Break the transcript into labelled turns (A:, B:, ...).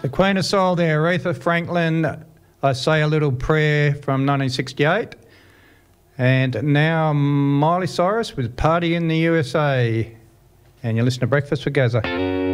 A: The Queen of Soul there, Aretha Franklin, I Say a Little Prayer from 1968. And now Miley Cyrus with Party in the USA. And you listen to Breakfast with Gazza.